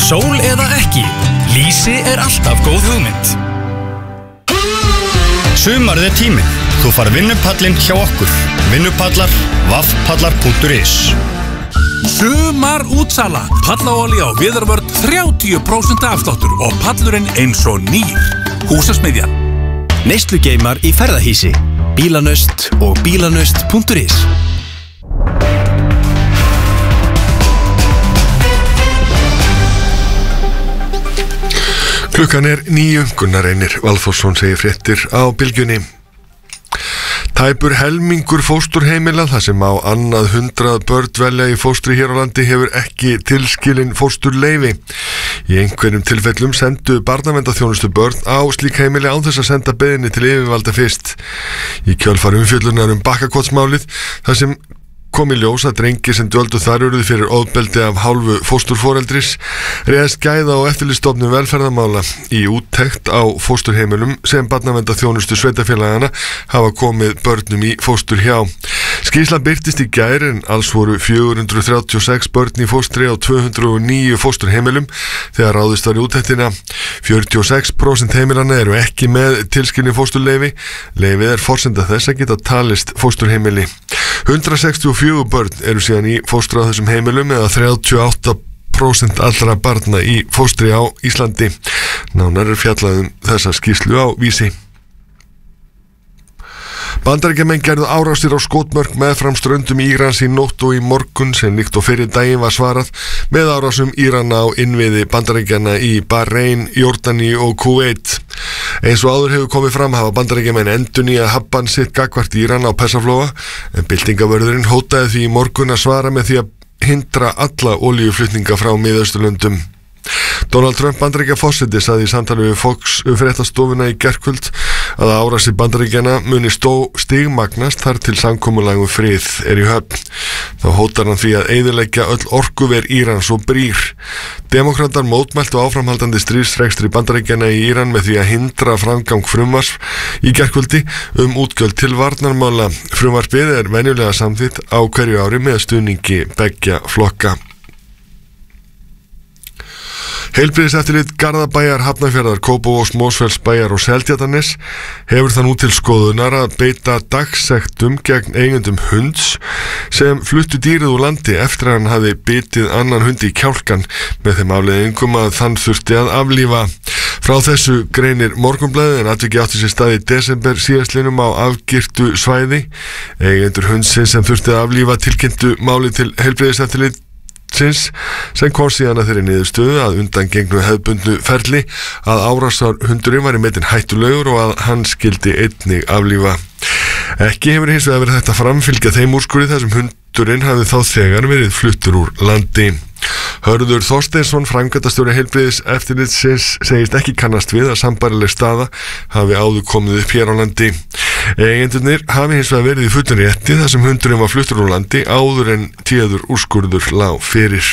Sól eða ekki, Lýsi alltaf góð hugmynd. Sumarið tíminn. Þú far vinnupallinn hjá okkur. Vinnupallar, vaffpallar.is. Sumar útsala. Pallaolía á Viðarvörn 30% afsláttur og pallurinn eins og nýr. Húsasmiðjan. Neyslugeimar í ferðahýsi. Bílanaust og bílanaust.is. Klukkan 9, Gunnar Einir Valþórsson segir fréttir á Bylgjunni. Tæpur helmingur fósturheimila, þar sem á annað 100 börn dvelja í fóstri hér á landi, hefur ekki tilskilin fósturleyfi. Í einhverjum tilfellum sendu barnaverndarþjónustu börn á slík heimili án þess að senda beiðni til yfirvalda fyrst. Í kjölfar umfjöllunar Bakkakotsmálið, þar sem kom í ljós að drengir sem dvöldu þar urðu fyrir ofbeldi af hálfu fósturforeldris, réðst Gæða- og eftirlitsstofnun velferðarmála í úttekt á fósturheimilum sem barnaverndarþjónustu sveitarfélagana hafa komið börnum í fóstur hjá. Skýrslan birtist í gær en alls voru 436 börn í fóstri á 209 fósturheimilum þegar ráðist var í úttektina. 46% heimilana eru ekki með tilskilin fósturleyfi. Leyfið forsenda þess að geta talist fósturheimili. 164 börn eru síðan í fóstri á þessum heimilum eða 38% allra barna í fóstri á Íslandi. Nánar fjallað þessa skýrslu á Vísi. Bandaríkjamenn gerðu árásir á skotmörk meðfram ströndum Írans í nótt og í morgun sem líkt og fyrir daginn var svarað með árásum Írana á innviði Bandaríkjanna í Bahrein, Jordani og Kúveit. Eins og áður hefur komið fram hafa Bandaríkjamenn endurnýjað hafbann sitt gagnvart Íran á Persaflóa, en byltingavörðurinn hótaði því í morgun að svara með því að hindra alla olíuflutninga frá Miðausturlöndum. Donald Trump Bandaríkjaforseti sagði í samtali við Fox fréttastofuna í gærkvöld að árásir Bandaríkjanna muni stigmagnast þar til samkomulag frið í höfn. Þá hótar hann því að eyðileggja öll orkuver Írans og brýr. Demókratar mótmæltu áframhaldandi stríðsrekstri Bandaríkjanna í Íran með því að hindra framgang frumvarps í gærkvöldi útgjöld til varnarmála. Frumvarpið venjulega samþykkt á hverju ári með stuðningi beggja flokka. Heilbrigðiseftirlit Garðabæjar, Hafnarfjarðar, Kópavogs, Mosfellsbæjar og Seltjarnarness hefur það nú til skoðunar að beita dagsektum gegn eigendum hunds sem fluttu dýrið úr landi eftir að hann hafi bitið annan hund í kjálkan með þeim afleiðingum að þann þurfti að aflífa. Frá þessu greinir Morgunblaðið en atvikið átti sér stað í desember síðastliðnum á afgirtu svæði. Eigendur hundsins sem þurfti að aflífa tilkynntu máli til heilbrigðiseftirlit sem kom síðan að þeirri niðurstöðu að undangengnu hefðbundnu ferli að árásarhundurinn var í metin hættulegur og að hann skyldi einnig aflífa. Ekki hefur hins vegar verið hægt að framfylgja þeim úrskurði þar sem hundurinn hafi þá þegar verið fluttur úr landi. Hörður Þorsteinsson, framkvæmdastjóri heilbrigðiseftirlitsins, segist ekki kannast við að sambærileg staða hafi áður komið upp hér á landi. Eigendurnir hafi hins vegar verið í fullum rétti þar sem hundurinn var fluttur úr landi áður en téður úrskurður lá fyrir.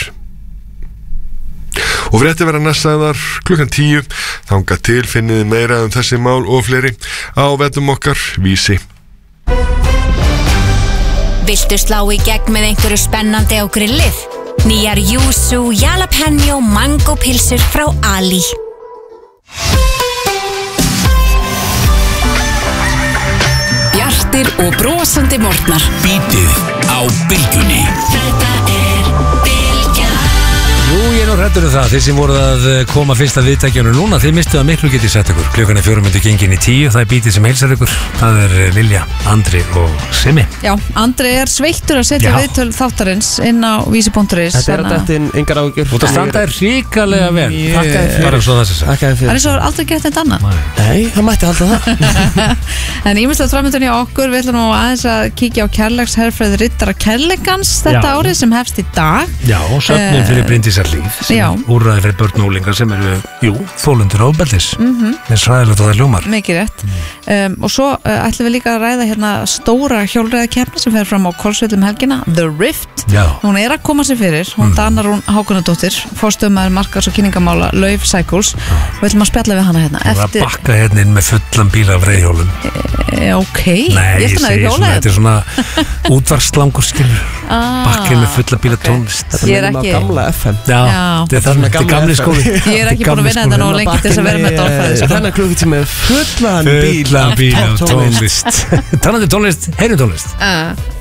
Og fréttir verða næstsagðar klukkan 10. Þangað til finniði meira þessi mál og fleiri á vefnum okkar Vísi. Viltu slá í gegn með einhverju spennandi á grillið? Nýjar Yuzu Jalapeno Mango pilsur frá Ali. Bjartir og brosandi morgnar. Bítið á Bylgjunni. Þetta Bylgjan. Jú, ég nú hræddur það. Þeir sem voru að koma fyrsta viðtækjanu núna, þeir mistu að miklu getið sett ykkur. Klukkan 4 gengin í 10. Það Bítið sem heilsar ykkur. Það Lilja, Andri og Simmi. Já, Andri sveittur að setja viðtöl þáttarins inn á vísi.is. Þetta þetta engar áhyggjur. Og það standaði ríkalega vel. Bara svo þess að Það er svo aldrei gett þetta annað. Nei, það mætti halda það. En ímestlega framöndan hjá okkur, við ætlum nú aðeins að kíkja á kærleiksherferð riddara kærleikans þetta árið sem hefst í dag. Já, söfnum fyrir Bryndísarlíð. Úrræði fyrir börn og unglingar sem eru, þolendur ofbeldis. Það sræðilegt og það hljómar. Mikið rétt. Og svo ætlum við líka að ræða hérna stóra hjólreiðakeppni sem fer fram á Hvolsvöllum helgina, The Rift. Hún að koma sér fyrir, hún Dana Rún Hákonardóttir, forstöðumaður markas- og kynningamála Lauf Cycles. Við ætlum að spjalla við hana hérna. Það var að bakka hérna inn með fullan bíla af reiðhjólum. Ok, Nei, ég segi svona, þetta er svona útvarsslangur skilur. Bakkinn með fulla bíla tónlist. Þetta Ég er minnum á ekki- gamla FM. Já, þetta er þannig, þetta er gamli skóli. Ég er ekki búin að vinna þetta nóg lengi til þess að vera með þetta orðfæði sko. Þennan klukkutími er fullan bíl Fullan bíl af tónlist. tónlist. Talandi tónlist, heyrum tónlist.